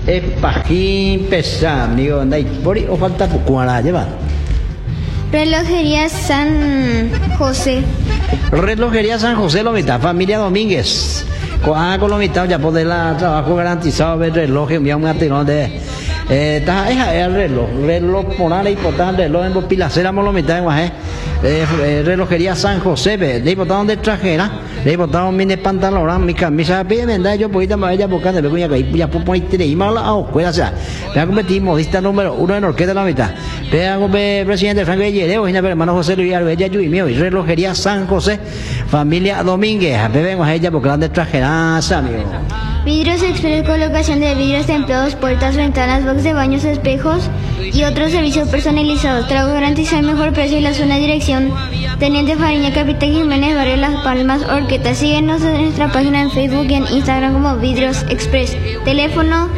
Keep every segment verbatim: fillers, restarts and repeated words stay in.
Es pajín pesado, amigo. Andai por o falta cuara, lleva. Relojería San José. Relojería San José, lo mitad, familia Domínguez. Ah, con lo mitad ya poder la trabajo garantizado, ver reloj, envía un atirón de. Eh, ta, es el reloj, reloj por ahí, por tal reloj en Pilacera, por lo mitad en Guajé. Eh, relojería San José, de ahí por donde trajera, de ahí por donde mi pantalón, mi camisa, bien, venda, yo puedo ir a ella buscando, me voy a ir, ya puedo ir y mala a escuela, o sea, me hago meter modista número uno en orquesta de la mitad. Me hago presidente Frank Bellereo, y hermano José Luis Arbella, yo y mío, y relojería San José, familia Domínguez, vengo a ella porque la de trajera, amigo. Vidrios Express, colocación de vidrios templados, puertas, ventanas, box de baños, espejos y otros servicios personalizados. Trabajo garantizado el mejor precio y la zona de dirección. Teniente Fariña, Capitán Jiménez, Barrio Las Palmas, Orqueta. Síguenos en nuestra página en Facebook y en Instagram como Vidrios Express. Teléfono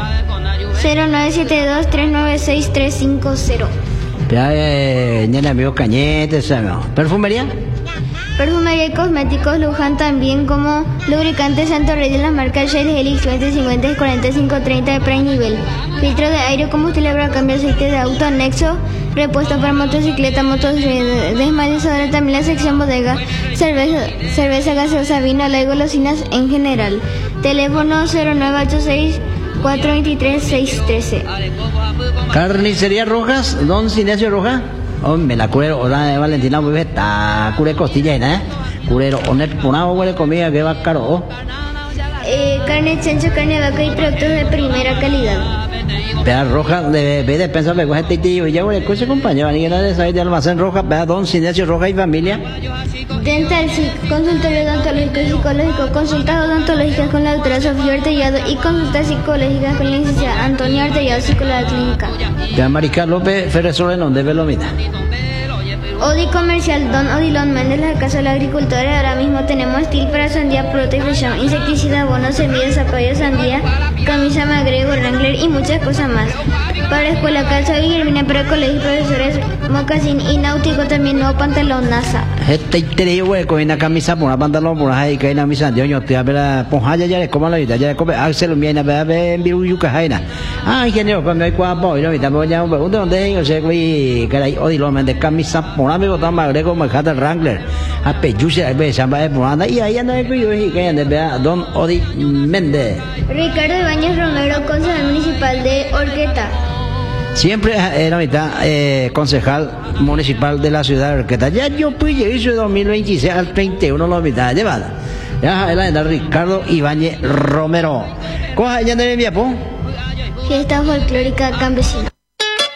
cero nueve siete dos, tres nueve seis, tres cinco cero. Ya, eh, ya amigo Cañete, amigo. ¿Perfumería? Perfumería y cosméticos Luján, también como lubricantes Santo Rey de las marcas Shell, Helix veinte cincuenta y cuarenta y cinco treinta de Prime Nivel. Filtro de aire, combustible para cambio de aceite de auto, anexo, repuesto para motocicleta, motos, desmalizadora, también la sección bodega, cerveza, cerveza gaseosa, vino, y golosinas en general. Teléfono cero nueve ocho seis, cuatro dos tres, seis uno tres. Carnicería Rojas, don Sinesio Rojas. Oh, me la curero, o la de Valentina, pues está cure costilla, ¿eh? Curero, honet, ponado, huele comida, que va caro, oh. Eh, carne chancho, carne de vaca y productos de primera calidad. Pea roja, de vez de pensar, me coge este tío, y ya voy a coche compañero, ni que nadie sabe de almacén roja, pea don Sinesio Roja y familia. Dental, consultorio odontológico y psicológico, consultas odontológicas con la doctora Sofía Artellado y consultas psicológicas con la licenciada Antonia Artellado, psicóloga clínica. Pea Mariscal López, Ferresol, en donde ve lo mita. Odi Comercial, Don Odilon Méndez, la Casa del Agricultor. Ahora mismo tenemos steel para sandía, protección, insecticida, bonos, semillas, zapallo, sandía, camisa Magrego, Wrangler y muchas cosas más. Para escuela, calza y viene para colegios, profesores, mocasín y náutico, también nuevo pantalón NASA. Este te güey, con una camisa, por una pantalón, por ahí, que hay una misa de oño, te a ver, ponja ya le como la vida, ya le come, Axel, viene a ver, en Viruyuca, Jaina. Ah, ingeniero, cuando hay cuatro, y no me tampoco ya, ¿dónde yo sé, güey, que hay Odilon Méndez, camisa, por amigo, tan Magrego, Mercado Wrangler, a Peyuche, a ver, Samba de Puranda, y ahí anda el cuyo, y que anda, vea, Don Odi Méndez. Ricardo Ibáñez Romero, concejal municipal de Orqueta. Siempre era mitad eh, concejal municipal de la ciudad de Orqueta. Ya yo pues hizo de dos mil veintiséis al treinta y uno la mitad llevada. Ya era Ricardo Ibáñez Romero. Coja ya de mi apo. Fiesta folclórica campesina.